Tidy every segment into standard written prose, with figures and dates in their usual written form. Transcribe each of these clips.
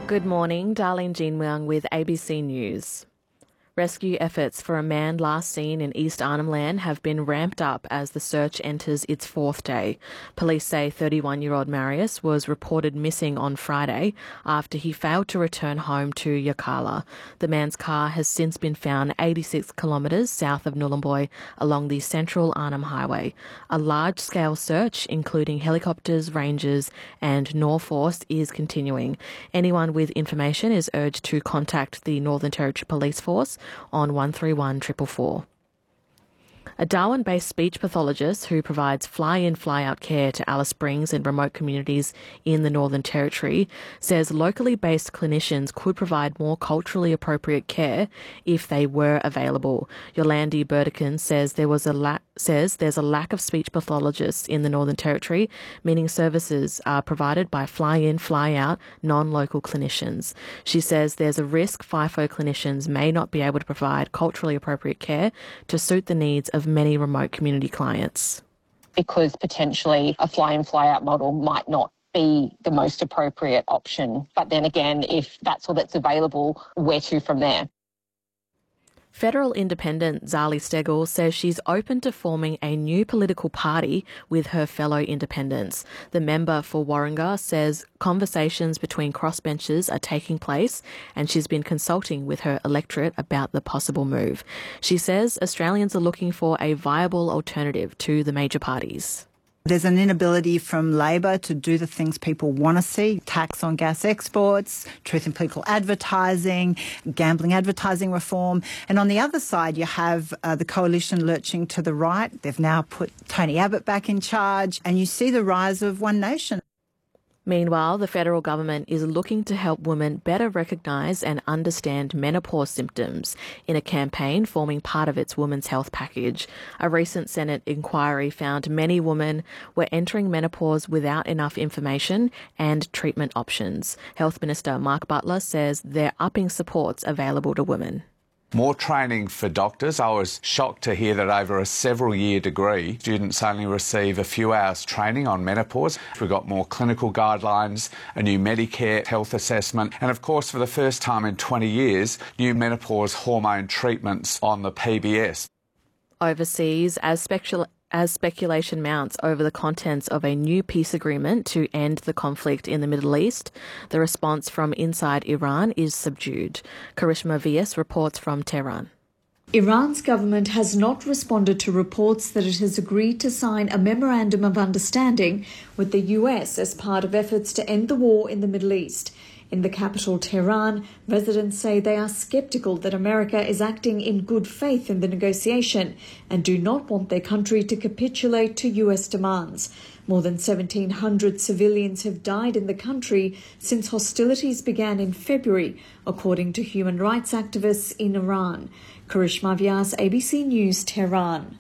Good morning, Darlene Jean Muang with ABC News. Rescue efforts for a man last seen in East Arnhem Land have been ramped up as the search enters its fourth day. Police say 31-year-old Marius was reported missing on Friday after he failed to return home to Yirrkala. The man's car has since been found 86 kilometres south of Nhulunbuy along the Central Arnhem Highway. A large-scale search, including helicopters, rangers and Norforce, is continuing. Anyone with information is urged to contact the Northern Territory Police Force on 131 444. A Darwin-based speech pathologist who provides fly-in, fly-out care to Alice Springs and remote communities in the Northern Territory says locally based clinicians could provide more culturally appropriate care if they were available. Yolandi Burdekin says there's a lack of speech pathologists in the Northern Territory, meaning services are provided by fly-in, fly-out, non-local clinicians. She says there's a risk FIFO clinicians may not be able to provide culturally appropriate care to suit the needs of many remote community clients. Because potentially a fly-in, fly-out model might not be the most appropriate option. But then again, if that's all that's available, where to from there? Federal independent Zali Steggall says she's open to forming a new political party with her fellow independents. The member for Warringah says conversations between crossbenchers are taking place and she's been consulting with her electorate about the possible move. She says Australians are looking for a viable alternative to the major parties. There's an inability from Labor to do the things people want to see: tax on gas exports, truth in political advertising, gambling advertising reform. And on the other side, you have the coalition lurching to the right. They've now put Tony Abbott back in charge, and you see the rise of One Nation. Meanwhile, the federal government is looking to help women better recognise and understand menopause symptoms in a campaign forming part of its women's health package. A recent Senate inquiry found many women were entering menopause without enough information and treatment options. Health Minister Mark Butler says they're upping supports available to women. More training for doctors. I was shocked to hear that over a several-year degree, students only receive a few hours training on menopause. We've got more clinical guidelines, a new Medicare health assessment, and of course, for the first time in 20 years, new menopause hormone treatments on the PBS. Overseas, as speculation mounts over the contents of a new peace agreement to end the conflict in the Middle East, the response from inside Iran is subdued. Karishma V.S. reports from Tehran. Iran's government has not responded to reports that it has agreed to sign a memorandum of understanding with the US as part of efforts to end the war in the Middle East. In the capital, Tehran, residents say they are sceptical that America is acting in good faith in the negotiation and do not want their country to capitulate to US demands. More than 1,700 civilians have died in the country since hostilities began in February, according to human rights activists in Iran. Karishma Vyas, ABC News, Tehran.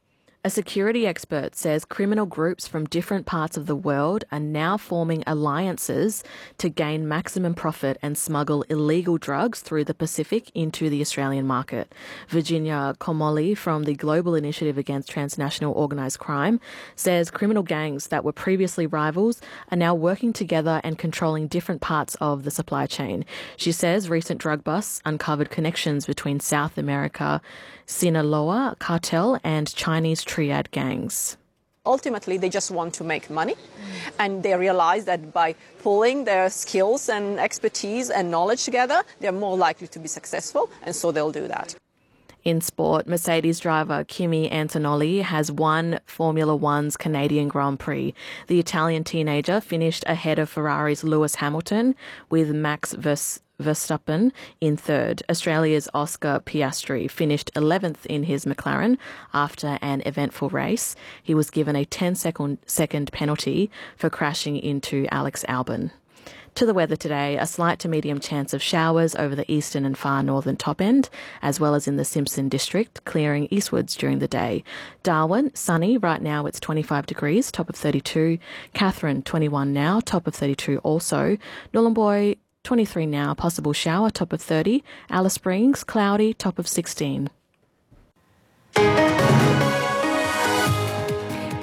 A security expert says criminal groups from different parts of the world are now forming alliances to gain maximum profit and smuggle illegal drugs through the Pacific into the Australian market. Virginia Comolli from the Global Initiative Against Transnational Organised Crime says criminal gangs that were previously rivals are now working together and controlling different parts of the supply chain. She says recent drug busts uncovered connections between South America Sinaloa cartel and Chinese triad gangs. Ultimately, they just want to make money, and they realize that by pulling their skills and expertise and knowledge together, they're more likely to be successful, and so they'll do that. In sport, Mercedes driver Kimi Antonelli has won Formula One's Canadian Grand Prix. The Italian teenager finished ahead of Ferrari's Lewis Hamilton, with Max Verstappen in third. Australia's Oscar Piastri finished 11th in his McLaren after an eventful race. He was given a 10-second penalty for crashing into Alex Albon. To the weather today, a slight to medium chance of showers over the eastern and far northern top end, as well as in the Simpson district, clearing eastwards during the day. Darwin, sunny. Right now it's 25 degrees, top of 32. Katherine, 21 now, top of 32 also. Nhulunbuy, 23 now, possible shower, top of 30. Alice Springs, cloudy, top of 16.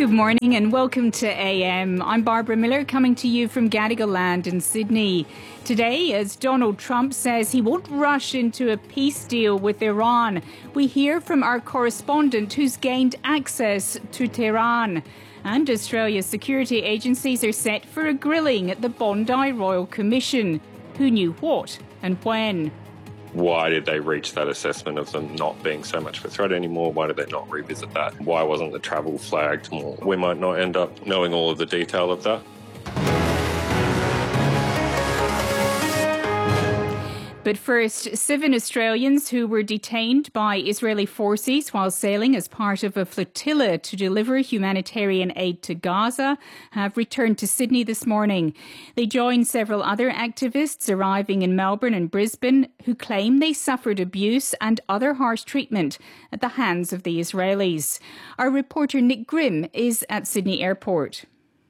Good morning and welcome to AM. I'm Barbara Miller coming to you from Gadigal Land in Sydney. Today, as Donald Trump says he won't rush into a peace deal with Iran, we hear from our correspondent who's gained access to Tehran. And Australia's security agencies are set for a grilling at the Bondi Royal Commission. Who knew what and when? Why did they reach that assessment of them not being so much of a threat anymore? Why did they not revisit that? Why wasn't the travel flagged more? We might not end up knowing all of the detail of that. But first, 7 Australians who were detained by Israeli forces while sailing as part of a flotilla to deliver humanitarian aid to Gaza have returned to Sydney this morning. They joined several other activists arriving in Melbourne and Brisbane who claim they suffered abuse and other harsh treatment at the hands of the Israelis. Our reporter Nick Grimm is at Sydney Airport.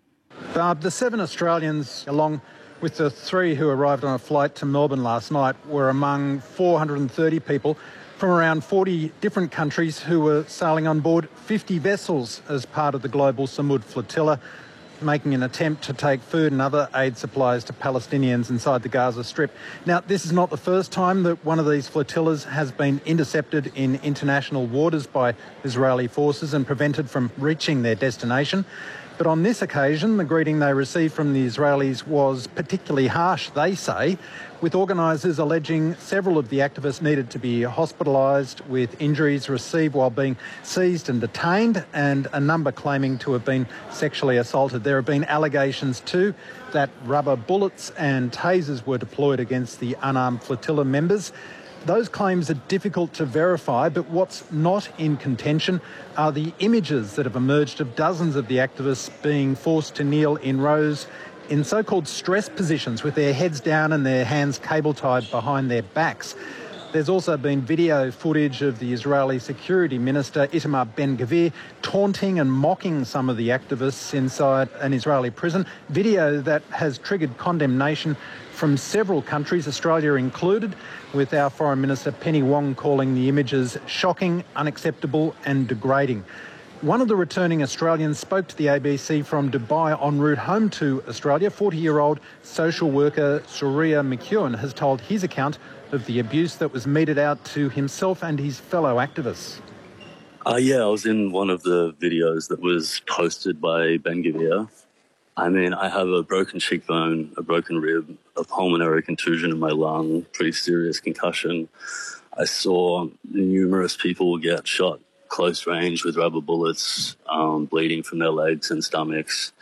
The 7 Australians, along with the 3 who arrived on a flight to Melbourne last night, were among 430 people from around 40 different countries who were sailing on board 50 vessels as part of the global Samud flotilla, making an attempt to take food and other aid supplies to Palestinians inside the Gaza Strip. Now, this is not the first time that one of these flotillas has been intercepted in international waters by Israeli forces and prevented from reaching their destination. But on this occasion, the greeting they received from the Israelis was particularly harsh, they say, with organisers alleging several of the activists needed to be hospitalised with injuries received while being seized and detained, and a number claiming to have been sexually assaulted. There have been allegations too that rubber bullets and tasers were deployed against the unarmed flotilla members. Those claims are difficult to verify, but what's not in contention are the images that have emerged of dozens of the activists being forced to kneel in rows in so-called stress positions with their heads down and their hands cable-tied behind their backs. There's also been video footage of the Israeli Security Minister Itamar Ben-Gvir taunting and mocking some of the activists inside an Israeli prison, video that has triggered condemnation from several countries, Australia included, with our Foreign Minister Penny Wong calling the images shocking, unacceptable and degrading. One of the returning Australians spoke to the ABC from Dubai en route home to Australia. 40-year-old social worker Surya McEwen has told his account of the abuse that was meted out to himself and his fellow activists. I was in one of the videos that was posted by Ben-Gvir. I mean, I have a broken cheekbone, a broken rib, a pulmonary contusion in my lung, pretty serious concussion. I saw numerous people get shot close range with rubber bullets, bleeding from their legs and stomachs.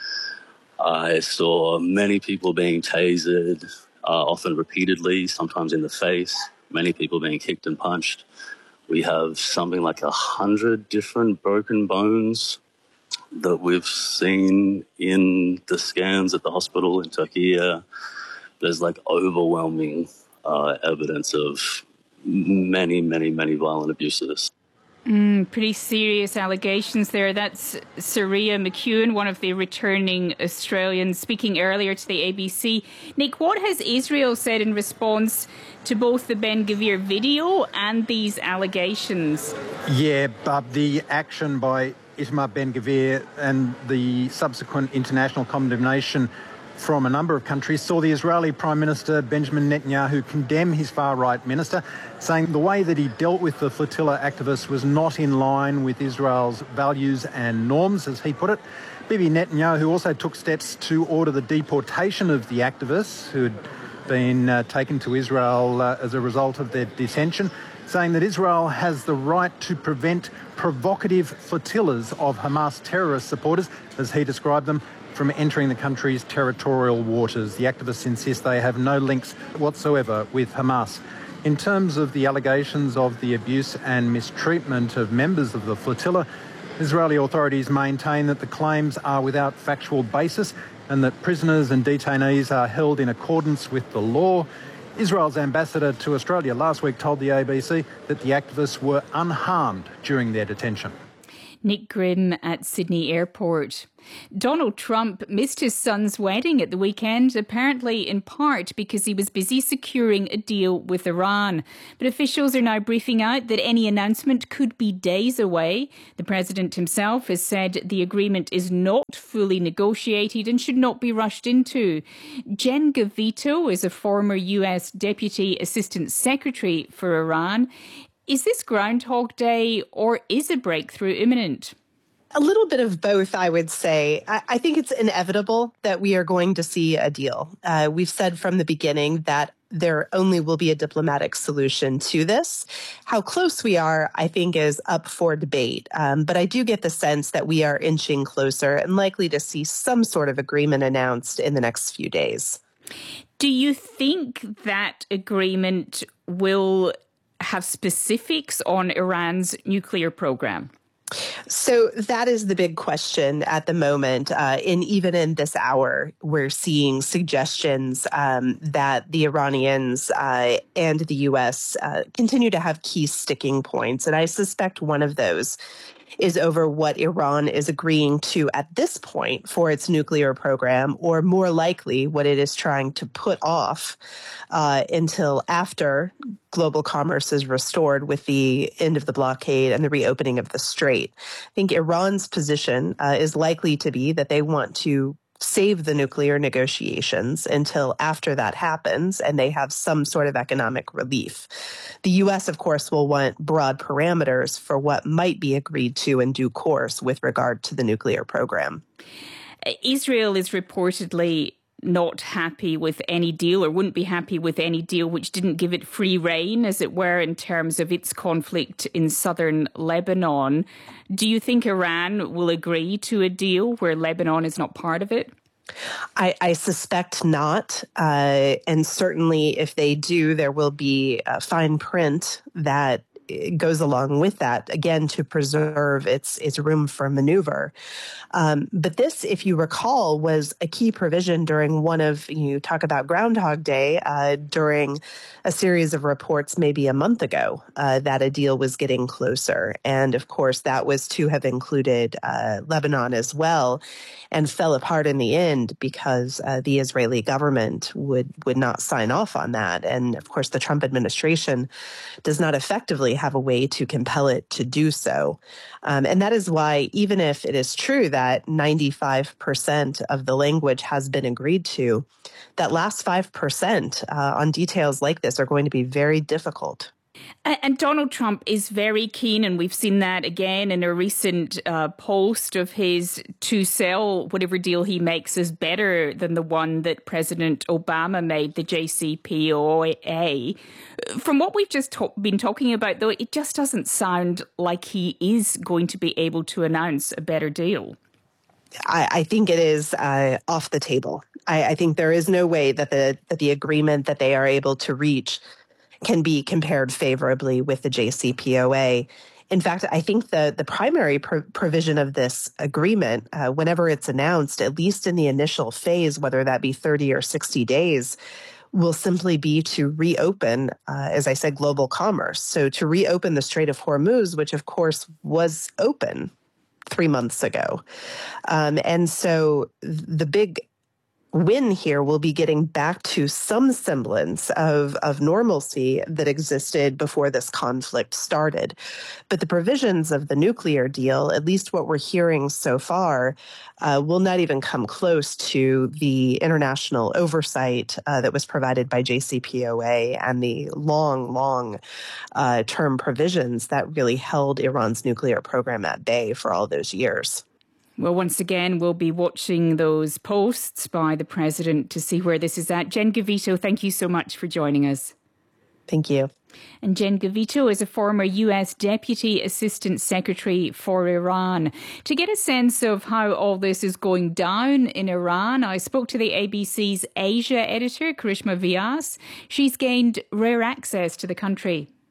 I saw many people being tasered, often repeatedly, sometimes in the face, many people being kicked and punched. We have something like 100 different broken bones that we've seen in the scans at the hospital in Turkey. There's like overwhelming evidence of many, many, many violent abuses. Pretty serious allegations there. That's Surya McEwen, one of the returning Australians, speaking earlier to the ABC. Nick, what has Israel said in response to both the Ben-Gvir video and these allegations? Yeah, but the action by Itamar Ben-Gvir and the subsequent international condemnation from a number of countries saw the Israeli Prime Minister Benjamin Netanyahu condemn his far-right minister, saying the way that he dealt with the flotilla activists was not in line with Israel's values and norms, as he put it. Bibi Netanyahu also took steps to order the deportation of the activists who had been taken to Israel as a result of their detention, saying that Israel has the right to prevent provocative flotillas of Hamas terrorist supporters, as he described them, from entering the country's territorial waters. The activists insist they have no links whatsoever with Hamas. In terms of the allegations of the abuse and mistreatment of members of the flotilla, Israeli authorities maintain that the claims are without factual basis and that prisoners and detainees are held in accordance with the law. Israel's ambassador to Australia last week told the ABC that the activists were unharmed during their detention. Nick Grimm at Sydney Airport. Donald Trump missed his son's wedding at the weekend, apparently in part because he was busy securing a deal with Iran. But officials are now briefing out that any announcement could be days away. The president himself has said the agreement is not fully negotiated and should not be rushed into. Jen Gavito is a former US Deputy Assistant Secretary for Iran. Is this Groundhog Day or is a breakthrough imminent? A little bit of both, I would say. I think it's inevitable that we are going to see a deal. We've said from the beginning that there only will be a diplomatic solution to this. How close we are, I think, is up for debate. But I do get the sense that we are inching closer and likely to see some sort of agreement announced in the next few days. Do you think that agreement will have specifics on Iran's nuclear program? So that is the big question at the moment. Even in this hour, we're seeing suggestions that the Iranians and the U.S. Continue to have key sticking points. And I suspect one of those is over what Iran is agreeing to at this point for its nuclear program, or more likely what it is trying to put off until after global commerce is restored with the end of the blockade and the reopening of the strait. I think Iran's position is likely to be that they want to save the nuclear negotiations until after that happens and they have some sort of economic relief. The U.S., of course, will want broad parameters for what might be agreed to in due course with regard to the nuclear program. Israel is reportedly not happy with any deal, or wouldn't be happy with any deal which didn't give it free rein, as it were, in terms of its conflict in southern Lebanon. Do you think Iran will agree to a deal where Lebanon is not part of it? I suspect not. And certainly if they do, there will be a fine print that goes along with that, again, to preserve its room for maneuver. But this, if you recall, was a key provision during one of, you talk about Groundhog Day, during a series of reports maybe a month ago, that a deal was getting closer. And of course, that was to have included Lebanon as well, and fell apart in the end because the Israeli government would not sign off on that. And of course, the Trump administration does not effectively have a way to compel it to do so. And that is why, even if it is true that 95% of the language has been agreed to, that last 5% on details like this are going to be very difficult. And Donald Trump is very keen, and we've seen that again in a recent post of his, to sell whatever deal he makes as better than the one that President Obama made, the JCPOA. From what we've just been talking about, though, it just doesn't sound like he is going to be able to announce a better deal. I think it is off the table. I think there is no way that the agreement that they are able to reach can be compared favorably with the JCPOA. In fact, I think the primary provision of this agreement, whenever it's announced, at least in the initial phase, whether that be 30 or 60 days, will simply be to reopen, as I said, global commerce. So to reopen the Strait of Hormuz, which of course was open 3 months ago. And so the big win here will be getting back to some semblance of normalcy that existed before this conflict started. But the provisions of the nuclear deal, at least what we're hearing so far, will not even come close to the international oversight that was provided by JCPOA and the long term provisions that really held Iran's nuclear program at bay for all those years. Well, once again, we'll be watching those posts by the president to see where this is at. Jen Gavito, thank you so much for joining us. Thank you. And Jen Gavito is a former US Deputy Assistant Secretary for Iran. To get a sense of how all this is going down in Iran, I spoke to the ABC's Asia editor, Karishma Vyas. She's gained rare access to the country.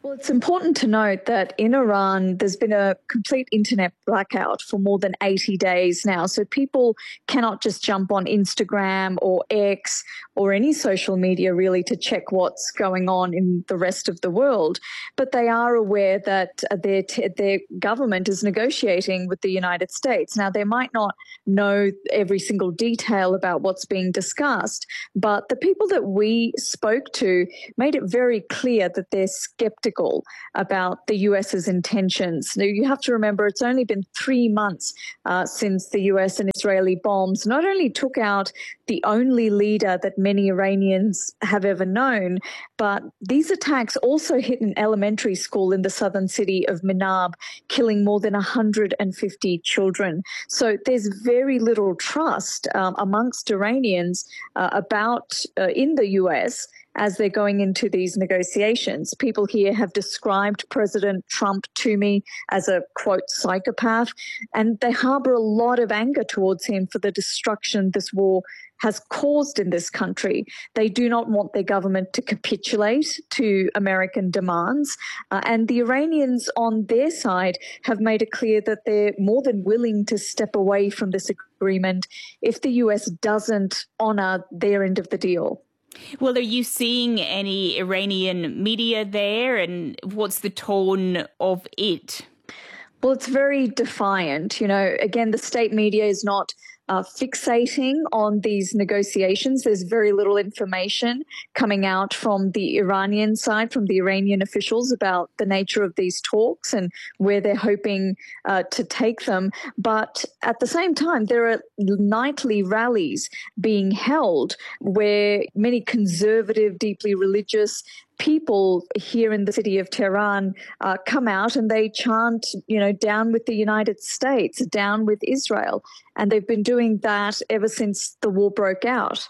Well, it's important to note that in Iran, there's been a complete internet blackout for more than 80 days now. So people cannot just jump on Instagram or X or any social media really to check what's going on in the rest of the world. But they are aware that their government is negotiating with the United States. Now, they might not know every single detail about what's being discussed, but the people that we spoke to made it very clear that they're skeptical about the US's intentions. Now, you have to remember it's only been 3 months since the US and Israeli bombs not only took out the only leader that many Iranians have ever known, but these attacks also hit an elementary school in the southern city of Minab, killing more than 150 children. So there's very little trust amongst Iranians in the US as they're going into these negotiations. People here have described President Trump to me as a, quote, psychopath, and they harbor a lot of anger towards him for the destruction this war has caused in this country. They do not want their government to capitulate to American demands. And the Iranians on their side have made it clear that they're more than willing to step away from this agreement if the US doesn't honor their end of the deal. Well, are you seeing any Iranian media there, and what's the tone of it? Well, it's very defiant. You know, again, the state media is not fixating on these negotiations. There's very little information coming out from the Iranian side, from the Iranian officials about the nature of these talks and where they're hoping to take them. But at the same time, there are nightly rallies being held where many conservative, deeply religious people here in the city of Tehran come out and they chant, you know, down with the United States, down with Israel. And they've been doing that ever since the war broke out.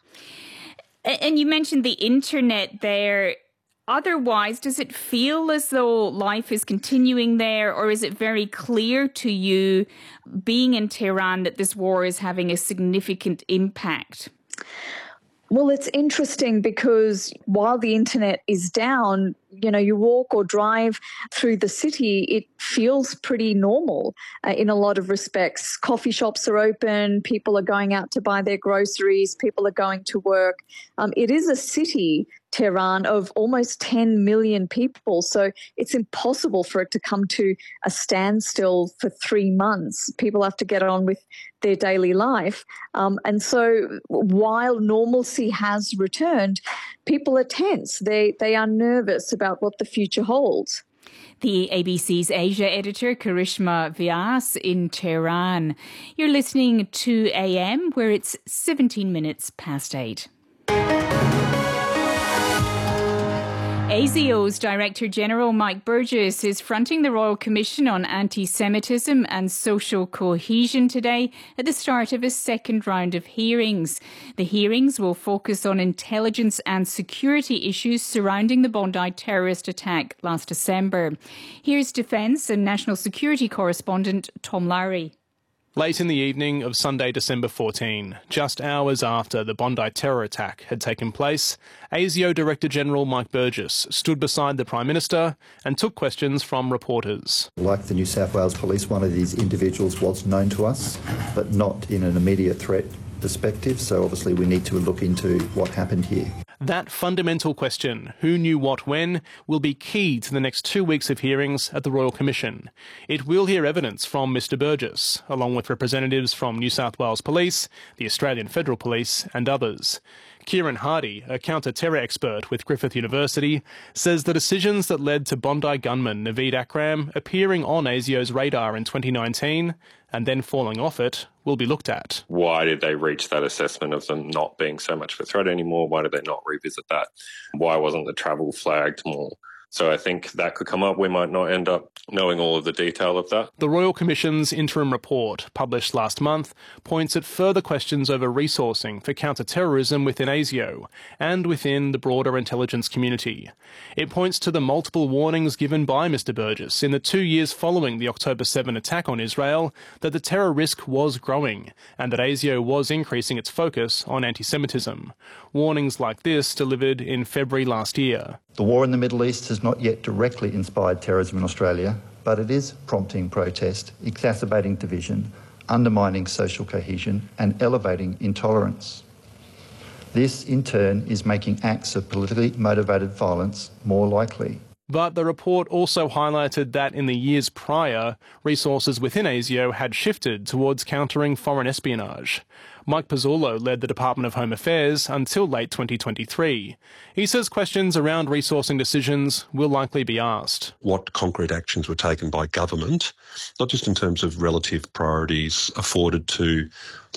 And you mentioned the internet there. Otherwise, does it feel as though life is continuing there, or is it very clear to you, being in Tehran, that this war is having a significant impact? Well, it's interesting because while the internet is down, you know, you walk or drive through the city, it feels pretty normal in a lot of respects. Coffee shops are open, people are going out to buy their groceries, people are going to work. It is a city, Tehran, of almost 10 million people, so it's impossible for it to come to a standstill for 3 months. People have to get on with their daily life. And so while normalcy has returned, people are tense. They are nervous about what the future holds. The ABC's Asia editor, Karishma Vyas, in Tehran. You're listening to AM, where it's 17 minutes past 8. ASIO's Director General Mike Burgess is fronting the Royal Commission on Anti-Semitism and Social Cohesion today at the start of a second round of hearings. The hearings will focus on intelligence and security issues surrounding the Bondi terrorist attack last December. Here's Defence and National Security correspondent Tom Lowry. Late in the evening of Sunday, December 14, just hours after the Bondi terror attack had taken place, ASIO Director General Mike Burgess stood beside the Prime Minister and took questions from reporters. Like the New South Wales Police, one of these individuals was known to us, but not in an immediate threat perspective, so obviously we need to look into what happened here. That fundamental question, who knew what when, will be key to the next 2 weeks of hearings at the Royal Commission. It will hear evidence from Mr Burgess, along with representatives from New South Wales Police, the Australian Federal Police and others. Kieran Hardy, a counter-terror expert with Griffith University, says the decisions that led to Bondi gunman Naveed Akram appearing on ASIO's radar in 2019 and then falling off it will be looked at. Why did they reach that assessment of them not being so much of a threat anymore? Why did they not revisit that? Why wasn't the travel flagged more? So I think that could come up. We might not end up knowing all of the detail of that. The Royal Commission's interim report, published last month, points at further questions over resourcing for counter-terrorism within ASIO and within the broader intelligence community. It points to the multiple warnings given by Mr Burgess in the 2 years following the October 7 attack on Israel that the terror risk was growing and that ASIO was increasing its focus on anti-Semitism. Warnings like this delivered in February last year. The war in the Middle East has not yet directly inspired terrorism in Australia, but it is prompting protest, exacerbating division, undermining social cohesion and elevating intolerance. This, in turn, is making acts of politically motivated violence more likely. But the report also highlighted that in the years prior, resources within ASIO had shifted towards countering foreign espionage. Mike Pizzolo led the Department of Home Affairs until late 2023. He says questions around resourcing decisions will likely be asked. What concrete actions were taken by government, not just in terms of relative priorities afforded to